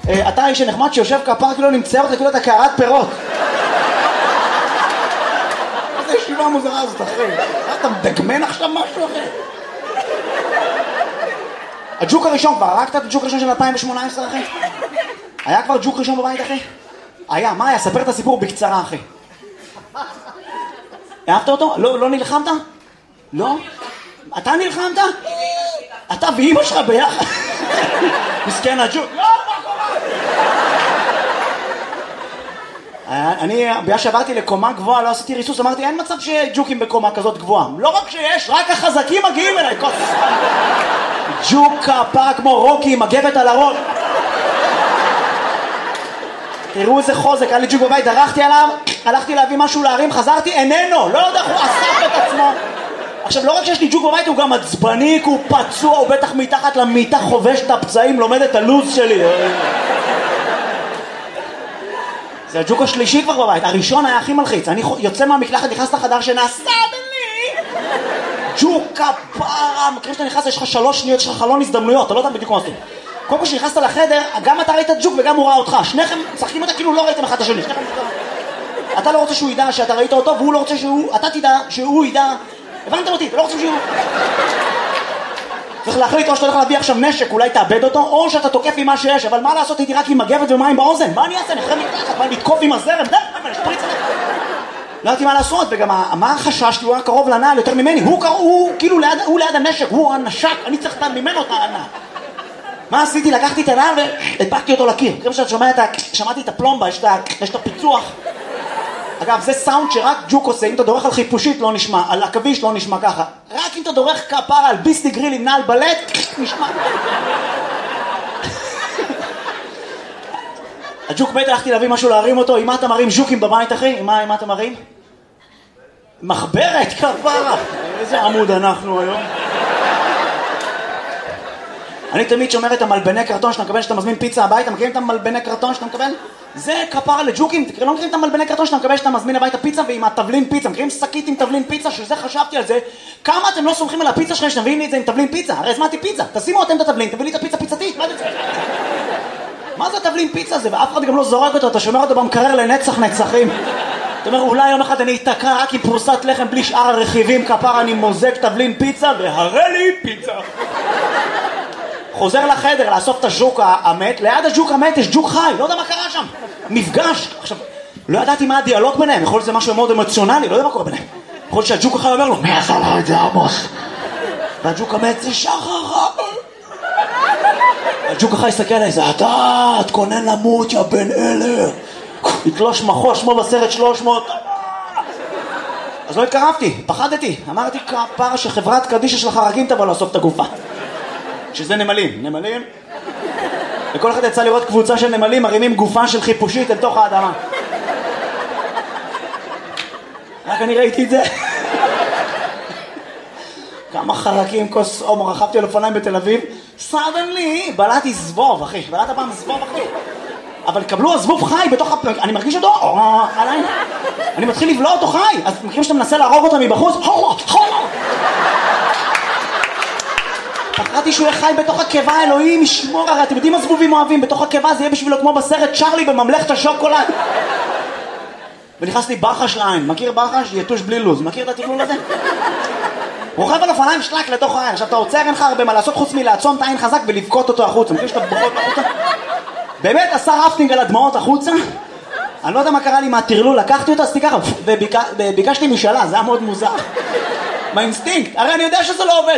אתה האיש הנחמד שיושב כפר כאילו נמצא אותך כאילו אתה קערת פירות. איזה ישיבה מוזרה הזאת, אחי. אתה מדגמן עכשיו משהו, אחי? הג'וק הראשון, כבר הרגת את הג'וק הראשון של 2018, אחי? היה כבר ג'וק ראשון בבית, אחי? היה, מה היה? ספר את הסיפור בקצרה, אחי. אהבת אותו? לא נלחמת? לא? אתה נלחמת? אתה ואמא שלך ביחד? מסכן הג'וק. לא, מה קורה? אני, בגלל שעברתי לקומה גבוהה, לא עשיתי ריסוס, אמרתי, אין מצב שג'וקים בקומה כזאת גבוהה. לא רק שיש, רק החזקים מגיעים אליי. ג'וק כפרה כמו רוקי, מגבת על הראש. תראו איזה חוזק, היה לי ג'וק בבית, דרכתי עליו, הלכתי להביא משהו להרים, חזרתי, איננו, לא יודע, הוא אסף את עצמו. עכשיו, לא רק שיש לי ג'וק בבית, הוא גם עצבני, הוא פצוע, הוא בטח מתחת למיטה חובש את הפצעים, לומד את הלוז שלי. זה הג'וק השלישי כבר בבית, הראשון היה הכי מלחיץ, אני יוצא מהמקלחת, נכנס לחדר שנעשה בלי ג'וק כפרה, מכירים שאתה נכנס, יש לך 3 שניות, יש לך חלון הזדמנויות, אתה לא יודע בדיוק מה עושים. קודם כל שנכנסת לחדר, גם אתה ראית את ג'וק וגם הוא ראה אותך, שניכם משחקים אותה כאילו לא ראיתם אחד את השני, אתה לא רוצה שהוא ידע שאתה ראית אותו, והוא לא רוצה אתה תדע שהוא ידע, הבנתם אותי, אתה לא רוצה שהוא... צריך להחליט או שאתה הולך להביא עכשיו נשק, אולי תאבד אותו, או שאתה תוקף עם מה שיש, אבל מה לעשות איתי רק עם מגבת ומים באוזן? מה אני אעשה? אני אחרי מתחת, מה לתקוף עם הזרם? לא יודעתי מה לעשות, וגם מה החשש? הוא היה קרוב לנעל יותר ממני, הוא כאילו ליד הנשק, הוא הנשק, אני צריך ממנו את הענה. מה עשיתי? לקחתי את הנעל והדבקתי אותו לקיר. כמו שאתה שמעתי את הפלומבה, יש את הפיצוח. אגב, זה סאונד שרק ג'וק עושה, אם אתה דורך על חיפושית לא נשמע, על עכביש לא נשמע ככה. רק אם אתה דורך כפרה על ביסטי גריל עם נעל בלט, נשמע. הג'וק מת, הלכתי להביא משהו להרים אותו, עם מה אתה מרים ז'וקים בבית, אחי? עם מה אתה מרים? מחברת, כפרה. איזה עמוד אנחנו היום. אני תמיד שומר את המלבני קרטון שאתה מקבל, שאתה מזמין פיצה הביתה, מכירים את המלבני קרטון שאתה מקבל? זה כפרה לג'וקים, לא מכירים את המלבני קרטון שאתה מקבל שאתה מזמין הביתה פיצה ועם התבלין פיצה, מכירים שקית עם תבלין פיצה, שזה חשבתי על זה, כמה אתם לא סומכים על הפיצה שלכם שאתם מביאים לי את זה עם תבלין פיצה? הרי הזמנתי פיצה, תשימו אתם את התבלין, תביא לי את הפיצה פיצתית, מה זה התבלין פיצה הזה? ואף אחד גם לא זורק אותו, אתה שומר אותו במקרר לנצח נצחים. אתה אומר, אולי יום אחד אני אתקע רק עם פרוסת לחם בלי שאר הרכיבים, כפרה אני מוזג תבלין פיצה והראה לי פיצה. חוזר לחדר לאסוף את הג'וק המת, ליד הג'וק המת יש ג'וק חי, לא יודע מה קרה שם, מפגש. עכשיו, לא ידעתי מה הדיאלוג ביניהם, יכול להיות שזה משהו מאוד אמוציונלי, לא יודע מה קורה ביניהם. יכול להיות שהג'וק החי אומר לו, מי עשה לו את זה עמוס? והג'וק המת זה שחר. הג'וק החי יסתכל עליי, זה אתה, תכונן למות יא בן אלר. יתלוש מחוש כמו בסרט 300. אז לא התקרבתי, פחדתי, אמרתי כפרה שחברת קדישה של חרקים תבוא לאסוף את הגופה. שזה נמלים. לכל אחד יצא לראות קבוצה של נמלים מרימים גופה של חיפושית אל תוך האדמה. רק אני ראיתי את זה. כמה חרקים, כוס עומר, רכבתי על אופניים בתל אביב, סדנלי, בלעתי זבוב, אחי, בלעת הפעם זבוב, אחי. אבל קבלו הזבוב חי בתוך אני מרגיש אותו, עליי. אני מתחיל לבלוע אותו חי, אז מכירים שאתה מנסה להרוג אותו מבחוץ, פחדתי שהוא יהיה חי בתוך הקיבה, אלוהים ישמור, הרי אתם יודעים מה זבובים אוהבים, בתוך הקיבה זה יהיה בשבילו כמו בסרט צ'רלי בממלכת השוקולד. ונכנס לי בחש לעין, מכיר בחש? יתוש בלי לוז, מכיר את התכלול הזה? רוכב על אופניים שלק לתוך העין, עכשיו אתה עוצר, אין לך הרבה מה לעשות חוץ מלעצום את העין חזק ולבכות אותו החוצה, מכיר שאתה בוכות החוצה? באמת עשה רפטינג על הדמעות החוצה? אני לא יודע מה קרה לי מהטרלול, לקחתי אותו, עשיתי ככה, וביקשתי משאלה, זה היה מאוד מוזר. מהאינסטינקט, הרי אני יודע שזה לא עובד.